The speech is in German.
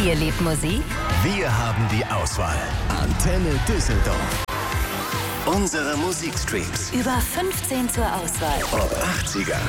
Ihr liebt Musik? Wir haben die Auswahl. Antenne Düsseldorf. Unsere Musikstreams. Über 15 zur Auswahl. Ob 80er,